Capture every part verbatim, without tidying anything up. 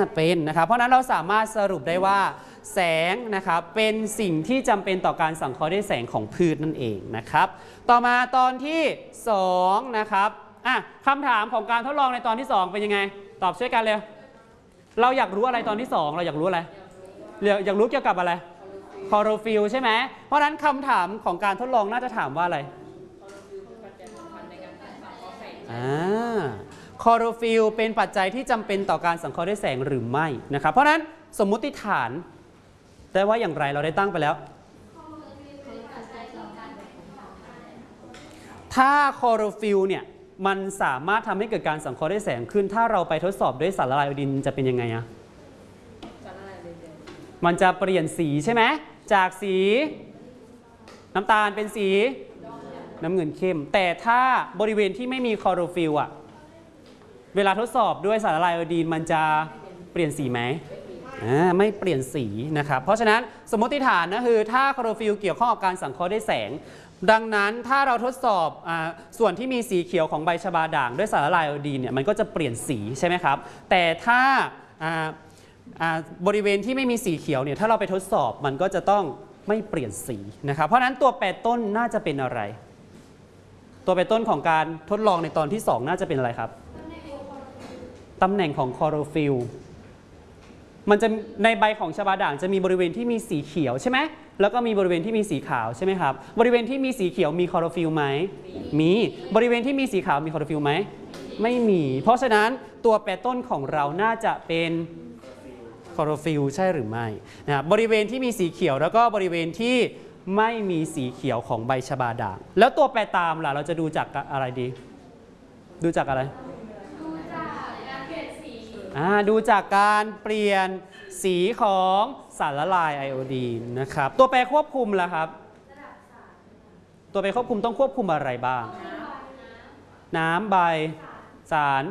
เป็นนะครับเพราะนั้นเราสามารถสรุปได้ว่าแสงนะครับเป็นสิ่งที่จำเป็นต่อการสังเคราะห์ด้วยแสงของพืชนั่นเองนะครับต่อมาตอนที่สองนะครับอ่ะคำถามของการทดลองในตอนที่สองเป็นยังไงตอบช่วยกันเลยเราอยากรู้อะไรตอนที่สองเราอยากรู้อะไรอยากรู้เกี่ยวกับอะไรคลอโรฟิลล์ใช่ไหมเพราะฉะนั้นคำถามของการทดลองน่าจะถามว่าอะไรคลอโรฟิลล์เป็นปัจจัยที่จำเป็นต่อการสังเคราะห์ด้วยแสงหรือไม่นะครับเพราะฉะนั้นสมมุติฐานได้ว่าอย่างไรเราได้ตั้งไปแล้วถ้าคลอโรฟิลล์เนี่ยมันสามารถทำให้เกิดการสังเคราะห์ด้วยแสงขึ้นถ้าเราไปทดสอบด้วยสารละลายไอโอดีนจะเป็นยังไงอะมันจะเปลี่ยนสีใช่ไหมจากสีน้ำตาลเป็นสีน้ำเงินเข้มแต่ถ้าบริเวณที่ไม่มีคลอโรฟิลล์อะเวลาทดสอบด้วยสารละลายไอโอดีนมันจะเปลี่ยนสีไหมไม่เปลี่ยนสีนะครับเพราะฉะนั้นสมมติฐานนะคือถ้าคลอโรฟิลล์เกี่ยวข้องกับการสังเคราะห์ด้วยแสงดังนั้นถ้าเราทดสอบอส่วนที่มีสีเขียวของใบชบาด่างด้วยสารละลายไอโอดีนเนี่ยมันก็จะเปลี่ยนสีใช่ไหมครับแต่ถ้าบริเวณที่ไม่มีสีเขียวเนี่ยถ้าเราไปทดสอบมันก็จะต้องไม่เปลี่ยนสีนะครับเพราะฉะนั้นตัวแปรต้นน่าจะเป็นอะไรตัวแปรต้นของการทดลองในตอนที่สองน่าจะเป็นอะไรครับตำแหน่งของคลอโรฟิลล์มันจะในใบของชบาด่างจะมีบริเวณที่มีสีเขียวใช่ไหมแล้วก็มีบริเวณที่มีสีขาวใช่ไหมครับบริเวณที่มีสีเขียวมีคลอโรฟิลล์ไหมมีบริเวณที่มีสีขาวมีคลอโรฟิลล์ไหมไม่มีเพราะฉะนั้นตัวแปรต้นของเราน่าจะเป็นคลอโรฟิลล์ใช่หรือไม่นะครับบริเวณที่มีสีเขียวแล้วก็บริเวณที่ไม่มีสีเขียวของใบชบาด่างแล้วตัวแปรตามล่ะเราจะดูจากอะไรดีดูจากอะไรดูจากการเปลี่ยนสีของสารละลายไอโอดีนนะครับตัวแปรควบคุมล่ะครับตัวแปรควบคุมต้องควบคุมอะไรบ้างน้ำใบสาร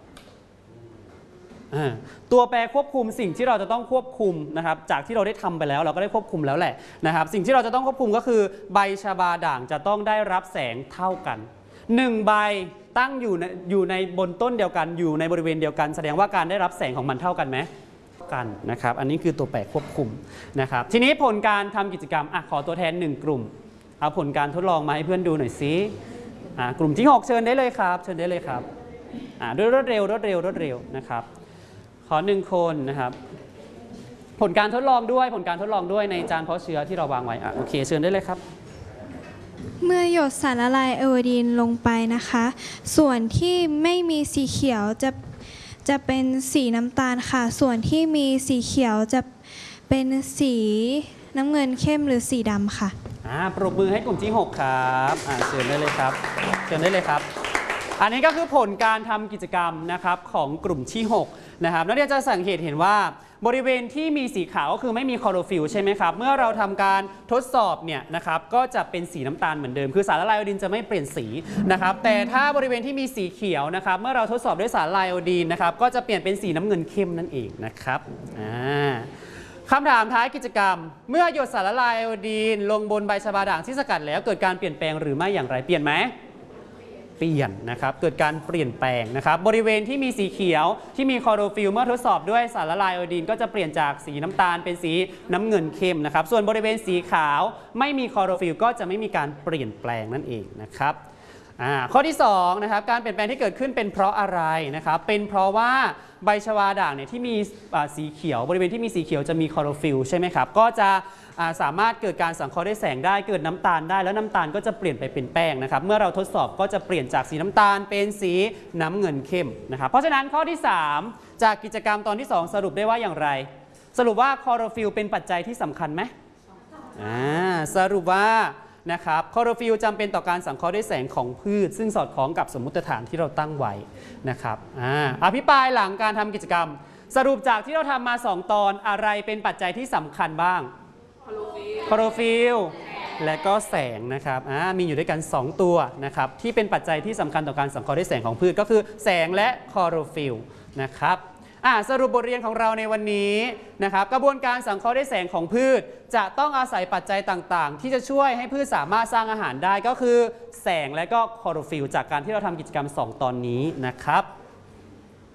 ตัวแปรควบคุมสิ่งที่เราจะต้องควบคุมนะครับจากที่เราได้ทำไปแล้วเราก็ได้ควบคุมแล้วแหละนะครับสิ่งที่เราจะต้องควบคุมก็คือใบชบาด่างจะต้องได้รับแสงเท่ากันหนึ่งใบตั้งอยู่ในอยู่ในบนต้นเดียวกันอยู่ในบริเวณเดียวกันแสดงว่าการได้รับแสงของมันเท่ากันไหมกันนะครับอันนี้คือตัวแปรควบคุมนะครับทีนี้ผลการทำกิจกรรมอ่ะขอตัวแทนหนึ่งกลุ่มเอาผลการทดลองมาให้เพื่อนดูหน่อยสิอ่ากลุ่มที่หกเชิญได้เลยครับเชิญได้เลยครับอ่าด้วยรวดเร็วรวดเร็วรวดเร็วนะครับขอหนึ่งคนนะครับผลการทดลองด้วยผลการทดลองด้วยในจานเพาะเชื้อที่เราวางไว้อ่ะโอเคเชิญได้เลยครับเมื่อหยดสารละลายไอโอดีนลงไปนะคะส่วนที่ไม่มีสีเขียวจะจะเป็นสีน้ำตาลค่ะส่วนที่มีสีเขียวจะเป็นสีน้ำเงินเข้มหรือสีดำค่ะอ่าปรบมือให้กลุ่มที่หกครับอ่าเชิญได้เลยครับเชิญได้เลยครับอันนี้ก็คือผลการทำกิจกรรมนะครับของกลุ่มที่หกนะครับนักเรียนจะสังเกตเห็นว่าบริเวณที่มีสีขาวก็คือไม่มีคลอโรฟิลล์ใช่ไหมครับเมื่อเราทำการทดสอบเนี่ยนะครับก็จะเป็นสีน้ำตาลเหมือนเดิมคือสารละลายไอโอดีนจะไม่เปลี่ยนสีนะครับแต่ถ้าบริเวณที่มีสีเขียวนะครับเมื่อเราทดสอบด้วยสารละลายไอโอดีนนะครับก็จะเปลี่ยนเป็นสีน้ำเงินเข้มนั่นเองนะครับคำถามท้ายกิจกรรมเมื่อหยดสารละลายไอโอดีนลงบนใบชบาด่างที่สกัดแล้วเกิดการเปลี่ยนแปลงหรือไม่อย่างไรเปลี่ยนไหมเปลี่ยนนะครับเกิดการเปลี่ยนแปลงนะครับบริเวณที่มีสีเขียวที่มีคลอโรฟิลล์เมื่อทดสอบด้วยสารละลายไอโอดีนก็จะเปลี่ยนจากสีน้ำตาลเป็นสีน้ำเงินเข้มนะครับส่วนบริเวณสีขาวไม่มีคลอโรฟิลล์ก็จะไม่มีการเปลี่ยนแปลงนั่นเองนะครับข้อที่สองนะครับการเปลี่ยนแปลงที่เกิดขึ้นเป็นเพราะอะไรนะครับเป็นเพราะว่าใบชวาด่างเนี่ยที่มีสีเขียวบริเวณที่มีสีเขียวจะมีคลอโรฟิลล์ใช่ไหมครับก็จะสามารถเกิดการสังเคราะห์ด้วยแสงได้เกิดน้ำตาลได้แล้วน้ำตาลก็จะเปลี่ยนไปเป็นแป้งนะครับเมื่อเราทดสอบก็จะเปลี่ยนจากสีน้ำตาลเป็นสีน้ำเงินเข้มนะครับเพราะฉะนั้นข้อที่สามจากกิจกรรมตอนที่สองสรุปได้ว่าอย่างไรสรุปว่าคลอโรฟิลล์เป็นปัจจัยที่สำคัญไหมอ่าสรุปว่านะครับคลอโรฟิลล์จำเป็นต่อการสังเคราะห์ด้วยแสงของพืชซึ่งสอดคล้องกับสมมติฐานที่เราตั้งไว้นะครับอ่าอภิปรายหลังการทำกิจกรรมสรุปจากที่เราทำมาสองตอนอะไรเป็นปัจจัยที่สำคัญบ้างคลอโรฟิลล์และก็แสงนะครับมีอยู่ด้วยกันสองตัวนะครับที่เป็นปัจจัยที่สำคัญต่อการสังเคราะห์ด้วยแสงของพืชก็คือแสงและคลอโรฟิลล์นะครับสรุปบทเรียนของเราในวันนี้นะครับกระบวนการสังเคราะห์ด้วยแสงของพืชจะต้องอาศัยปัจจัยต่างๆที่จะช่วยให้พืชสามารถสร้างอาหารได้ก็คือแสงและก็คลอโรฟิลล์จากการที่เราทำกิจกรรมสองตอนนี้นะครับ